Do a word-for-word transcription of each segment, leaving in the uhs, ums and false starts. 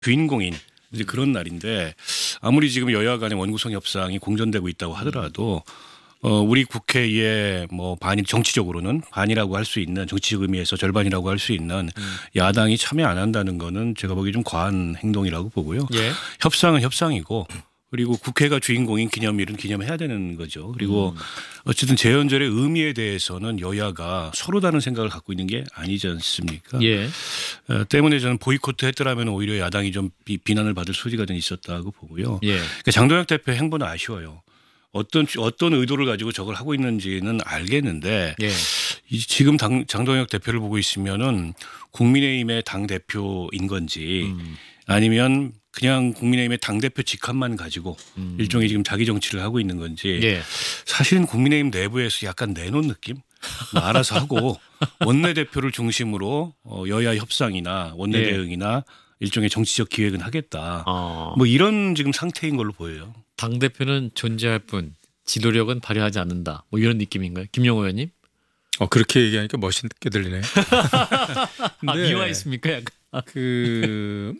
주인공인 이제 그런 날인데 아무리 지금 여야 간의 원구성 협상이 공전되고 있다고 하더라도 어 우리 국회에 뭐 반이 정치적으로는 반이라고 할 수 있는 정치적 의미에서 절반이라고 할 수 있는 음. 야당이 참여 안 한다는 거는 제가 보기에 좀 과한 행동이라고 보고요. 예. 협상은 협상이고 그리고 국회가 주인공인 기념일은 기념해야 되는 거죠. 그리고 음. 어쨌든 재헌절의 의미에 대해서는 여야가 서로 다른 생각을 갖고 있는 게 아니지 않습니까? 예. 어, 때문에 저는 보이콧 했더라면 오히려 야당이 좀 비, 비난을 받을 소지가 좀 있었다고 보고요. 예. 그러니까 장동혁 대표 행보는 아쉬워요. 어떤 어떤 의도를 가지고 저걸 하고 있는지는 알겠는데 예. 이 지금 당, 장동혁 대표를 보고 있으면은 국민의힘의 당 대표인 건지 음. 아니면 그냥 국민의힘의 당 대표 직함만 가지고 음. 일종의 지금 자기 정치를 하고 있는 건지 예. 사실은 국민의힘 내부에서 약간 내놓은 느낌 뭐 알아서 하고 원내대표를 중심으로 어, 여야 협상이나 원내대응이나 일종의 정치적 기획은 하겠다. 어. 뭐 이런 지금 상태인 걸로 보여요. 당 대표는 존재할 뿐 지도력은 발휘하지 않는다. 뭐 이런 느낌인가요, 김영호 의원님? 어 그렇게 얘기하니까 멋있게 들리네. 아, 미화했습니까? 약간. 그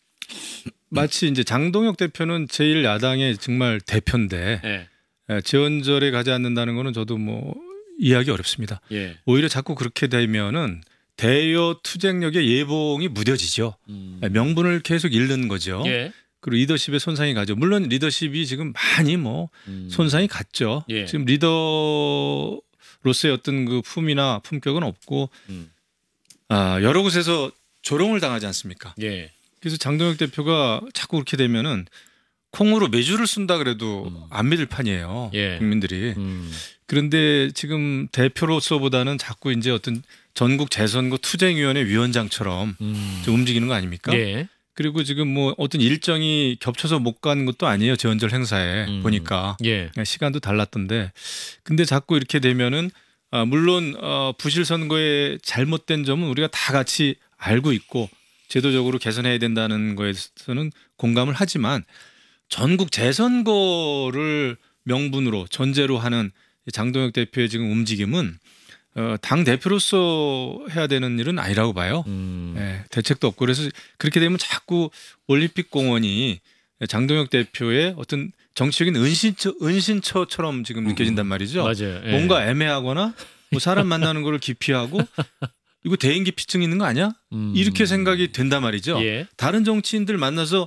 마치 이제 장동혁 대표는 제일 야당의 정말 대표인데 예. 재헌절에 가지 않는다는 거는 저도 뭐 이해하기 어렵습니다. 예. 오히려 자꾸 그렇게 되면은 대여 투쟁력의 예봉이 무뎌지죠. 음. 명분을 계속 잃는 거죠. 예. 그리고 리더십에 손상이 가죠. 물론 리더십이 지금 많이 뭐 음. 손상이 갔죠. 예. 지금 리더로서의 어떤 그 품이나 품격은 없고 음. 아, 여러 곳에서 조롱을 당하지 않습니까? 예. 그래서 장동혁 대표가 자꾸 그렇게 되면은 콩으로 매주를 쓴다 그래도 음. 안 믿을 판이에요. 예. 국민들이. 음. 그런데 지금 대표로서보다는 자꾸 이제 어떤 전국 재선거 투쟁위원회 위원장처럼 음. 좀 움직이는 거 아닙니까? 예. 그리고 지금 뭐 어떤 일정이 겹쳐서 못 간 것도 아니에요. 재헌절 행사에 음. 보니까 예. 시간도 달랐던데, 근데 자꾸 이렇게 되면은 아, 물론 어, 부실 선거의 잘못된 점은 우리가 다 같이 알고 있고 제도적으로 개선해야 된다는 거에서는 공감을 하지만 전국 재선거를 명분으로 전제로 하는 장동혁 대표의 지금 움직임은 어, 당 대표로서 해야 되는 일은 아니라고 봐요. 음. 예, 대책도 없고 그래서 그렇게 되면 자꾸 올림픽 공원이 장동혁 대표의 어떤 정치적인 은신처, 은신처처럼 지금 느껴진단 말이죠. 맞아요. 예. 뭔가 애매하거나 뭐 사람 만나는 거를 기피하고 이거 대인기 피증 있는 거 아니야? 음. 이렇게 생각이 된단 말이죠. 예. 다른 정치인들 만나서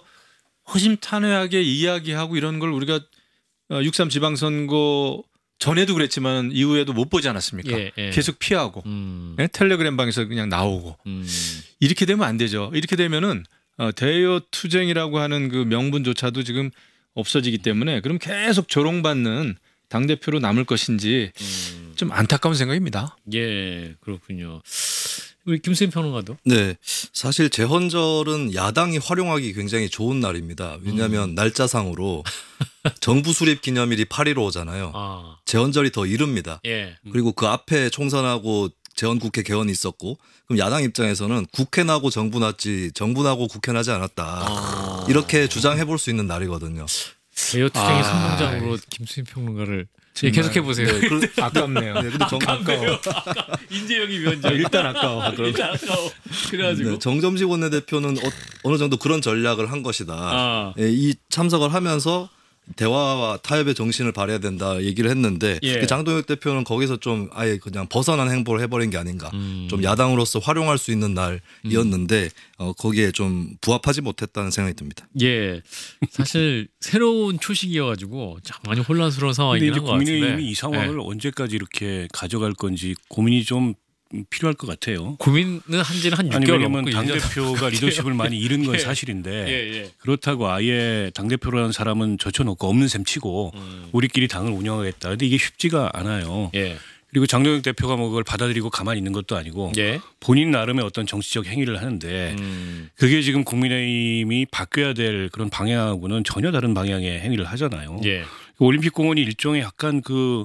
허심탄회하게 이야기하고 이런 걸 우리가 육삼 지방선거 전에도 그랬지만 이후에도 못 보지 않았습니까? 예, 예. 계속 피하고 음. 네? 텔레그램 방에서 그냥 나오고 음. 이렇게 되면 안 되죠. 이렇게 되면은 어, 대여 투쟁이라고 하는 그 명분조차도 지금 없어지기 때문에 그럼 계속 조롱받는 당대표로 남을 것인지 음. 좀 안타까운 생각입니다. 예, 그렇군요. 우리 김수인 평론가도. 네, 사실 재헌절은 야당이 활용하기 굉장히 좋은 날입니다. 왜냐하면 음. 날짜상으로 정부 수립 기념일이 팔 일로 오잖아요. 아. 재헌절이 더 이릅니다. 예. 그리고 그 앞에 총선하고 재헌국회 개헌이 있었고 그럼 야당 입장에서는 국회 나고 정부 났지 정부 나고 국회 나지 않았다. 아. 이렇게 주장해 볼 수 있는 날이거든요. 대여 투쟁의 아. 선봉장으로 김수인 평론가를 예, 정말. 계속해 보세요. 네, 그, 아깝네요. 네, 근데 정, 아까워. 인재영이 위원장. 일단 아까워. 일단 아까워. 그래가지고. 네, 정점식 원내대표는 어, 어느 정도 그런 전략을 한 것이다. 아. 예, 이 참석을 하면서 대화와 타협의 정신을 발휘해야 된다 얘기를 했는데 예. 그 장동혁 대표는 거기서 좀 아예 그냥 벗어난 행보를 해버린 게 아닌가. 음. 좀 야당으로서 활용할 수 있는 날이었는데 어, 거기에 좀 부합하지 못했다는 생각이 듭니다. 예. 사실 새로운 초식이어가지고 참 많이 혼란스러운 근데 상황이긴 이제 한 것 같은데. 국민의힘이 이 상황을 예. 언제까지 이렇게 가져갈 건지 고민이 좀 필요할 것 같아요. 고민은 한지는 한 아니 육 개월 왜냐하면 넘고 일 년 당대표가 리더십을 많이 잃은 건 예. 사실인데 예, 예. 그렇다고 아예 당대표라는 사람은 젖혀놓고 없는 셈 치고 음. 우리끼리 당을 운영하겠다. 근데 이게 쉽지가 않아요. 예. 그리고 장동혁 대표가 뭐 그걸 받아들이고 가만히 있는 것도 아니고 예. 본인 나름의 어떤 정치적 행위를 하는데 음. 그게 지금 국민의힘이 바뀌어야 될 그런 방향하고는 전혀 다른 방향의 행위를 하잖아요. 예. 올림픽 공원이 일종의 약간 그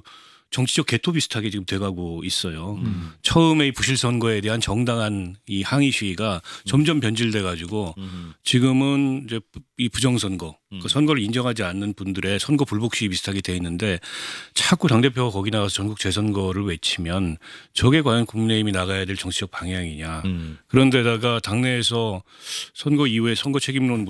정치적 개토 비슷하게 지금 돼가고 있어요. 음. 처음에 이 부실 선거에 대한 정당한 이 항의 시위가 점점 변질돼 가지고 음. 지금은 이제 이 부정 선거, 음. 그 선거를 인정하지 않는 분들의 선거 불복 시위 비슷하게 돼 있는데 자꾸 당 대표가 거기 나가서 전국 재선거를 외치면 저게 과연 국민의힘이 나가야 될 정치적 방향이냐. 음. 그런데다가 당내에서 선거 이후에 선거 책임론